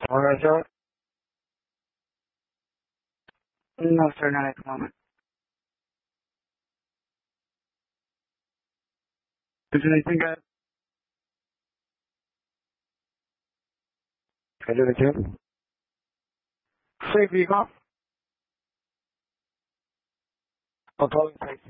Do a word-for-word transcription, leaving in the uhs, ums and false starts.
All right, sir. No, sir, not at the moment. Is there anything I can I do it again? Safe vehicle. I'm calling safety.